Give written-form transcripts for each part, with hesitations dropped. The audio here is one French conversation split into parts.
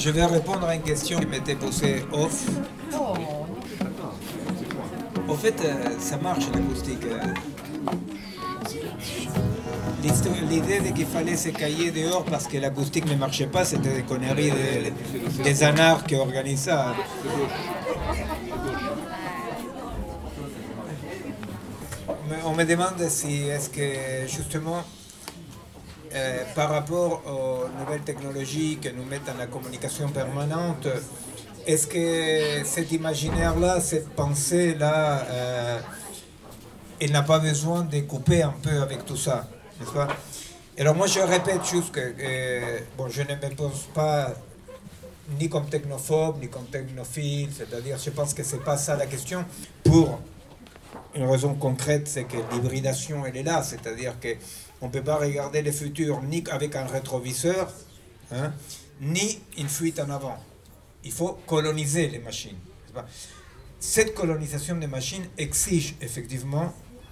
Je vais répondre à une question qui m'était posée off. Au fait, ça marche l'acoustique. L'idée de qu'il fallait se cailler dehors parce que l'acoustique ne marchait pas, c'était des conneries des anards qui organisent ça. On me demande si est-ce que justement par rapport aux nouvelles technologies que nous mettent dans la communication permanente, est-ce que cet imaginaire-là, cette pensée-là, elle n'a pas besoin de couper un peu avec tout ça, n'est-ce pas? Alors moi je répète juste que bon, je ne me pose pas ni comme technophobe, ni comme technophile, c'est-à-dire je pense que c'est pas ça la question. Pour une raison concrète, c'est que l'hybridation, elle est là, c'est-à-dire qu'on ne peut pas regarder le futur ni avec un rétroviseur, hein, ni une fuite en avant. Il faut coloniser les machines. Cette colonisation des machines exige effectivement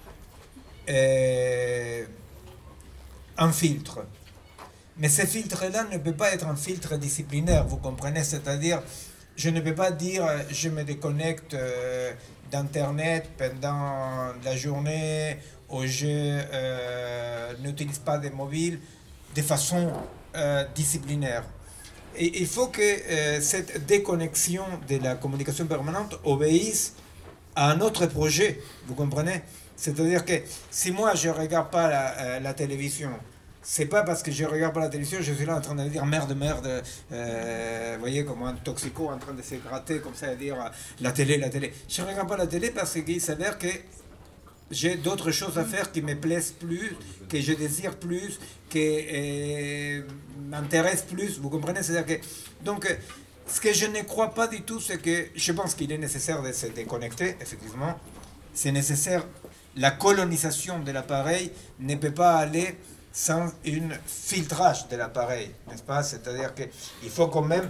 un filtre. Mais ce filtre-là ne peut pas être un filtre disciplinaire, vous comprenez? C'est-à-dire, je ne peux pas dire je me déconnecte d'Internet pendant la journée ou je n'utilise pas de mobile de façon disciplinaire. Et il faut que cette déconnexion de la communication permanente obéisse à un autre projet, vous comprenez? C'est-à-dire que si moi je ne regarde pas la télévision, c'est pas parce que je ne regarde pas la télévision, je suis là en train de dire merde, vous voyez, comme un toxico en train de se gratter comme ça et dire la télé. Je ne regarde pas la télé parce qu'il s'avère que j'ai d'autres choses à faire qui me plaisent plus, que je désire plus, qui m'intéressent plus, vous comprenez? C'est-à-dire que, donc, ce que je ne crois pas du tout, c'est que je pense qu'il est nécessaire de se déconnecter, effectivement. C'est nécessaire. La colonisation de l'appareil ne peut pas aller sans un filtrage de l'appareil, n'est-ce pas? C'est-à-dire qu'il faut quand même...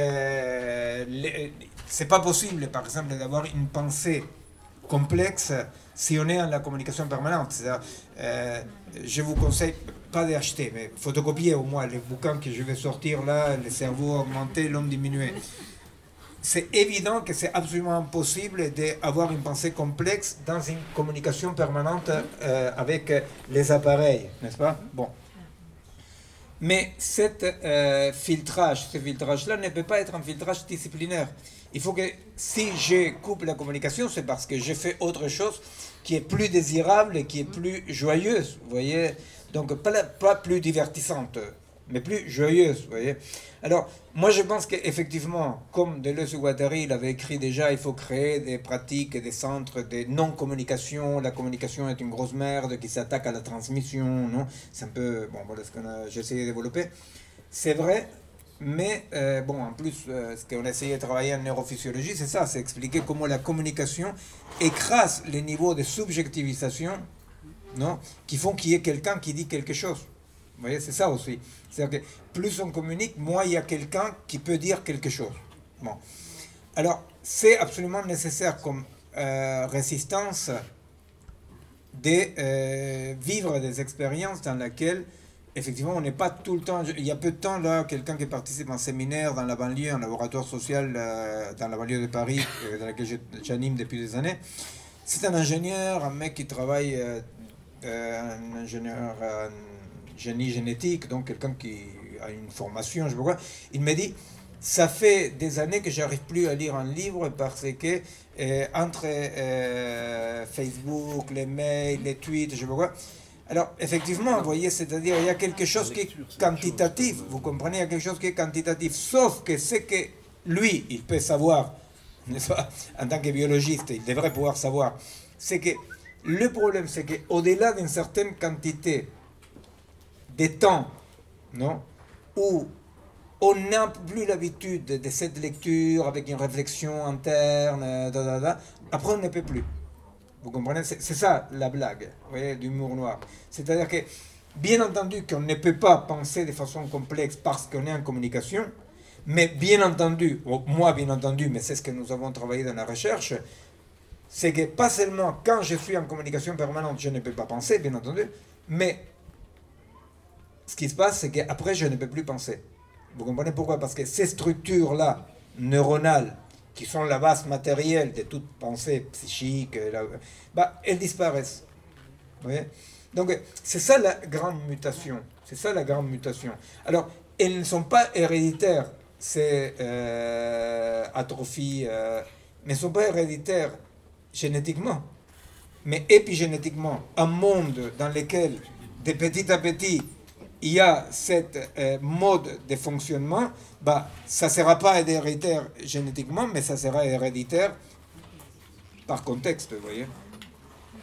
c'est pas possible, par exemple, d'avoir une pensée complexe si on est en la communication permanente. C'est-à-dire, je vous conseille pas d'acheter, mais photocopier au moins les bouquins que je vais sortir là, le cerveau augmenté, l'homme diminué. C'est évident que c'est absolument impossible d'avoir une pensée complexe dans une communication permanente avec les appareils, n'est-ce pas? Bon. Mais ce filtrage-là ne peut pas être un filtrage disciplinaire. Il faut que si je coupe la communication, c'est parce que j'ai fait autre chose qui est plus désirable et qui est plus joyeuse, vous voyez? Donc pas plus divertissante, mais plus joyeuse, vous voyez? Alors, moi je pense qu'effectivement, comme Deleuze et Guattari l'avaient écrit déjà, il faut créer des pratiques et des centres de non-communication. La communication est une grosse merde qui s'attaque à la transmission, non? C'est un peu, bon, voilà ce que j'ai essayé de développer. C'est vrai, mais bon, en plus, ce qu'on a essayé de travailler en neurophysiologie, c'est ça, c'est expliquer comment la communication écrase les niveaux de subjectivisation, non? Qui font qu'il y ait quelqu'un qui dit quelque chose. Vous voyez, c'est ça aussi. C'est-à-dire que plus on communique, moins il y a quelqu'un qui peut dire quelque chose. Bon. Alors, c'est absolument nécessaire comme résistance de vivre des expériences dans lesquelles, effectivement, on n'est pas tout le temps... Il y a peu de temps, là, quelqu'un qui participe à un séminaire dans la banlieue, un laboratoire social dans la banlieue de Paris, dans lequel j'anime depuis des années. C'est un ingénieur, un mec qui travaille, un ingénieur... génie génétique, donc quelqu'un qui a une formation, je sais pas quoi. Il me dit, ça fait des années que j'arrive plus à lire un livre parce que entre Facebook, les mails, les tweets, je sais pas quoi. Alors, effectivement, vous voyez, c'est-à-dire, il y a quelque chose qui est quantitatif, vous comprenez, il y a quelque chose qui est quantitatif, sauf que ce que lui, il peut savoir, n'est-ce pas, en tant que biologiste, il devrait pouvoir savoir, c'est que le problème, c'est qu'au-delà d'une certaine quantité des temps, non, où on n'a plus l'habitude de cette lecture avec une réflexion interne, après on ne peut plus. Vous comprenez? C'est ça la blague, vous voyez, d'humour noir. C'est-à-dire que, bien entendu, qu'on ne peut pas penser de façon complexe parce qu'on est en communication, mais bien entendu, moi bien entendu, mais c'est ce que nous avons travaillé dans la recherche, c'est que pas seulement quand je suis en communication permanente, je ne peux pas penser, bien entendu, mais ce qui se passe, c'est qu'après, je ne peux plus penser. Vous comprenez pourquoi? Parce que ces structures-là, neuronales, qui sont la base matérielle de toute pensée psychique, elles disparaissent. Vous voyez? Donc, c'est ça la grande mutation. C'est ça la grande mutation. Alors, elles ne sont pas héréditaires, ces atrophies, mais elles ne sont pas héréditaires génétiquement, mais épigénétiquement. Un monde dans lequel, de petit à petit, il y a cette mode de fonctionnement, ça ne sera pas héréditaire génétiquement, mais ça sera héréditaire par contexte, vous voyez.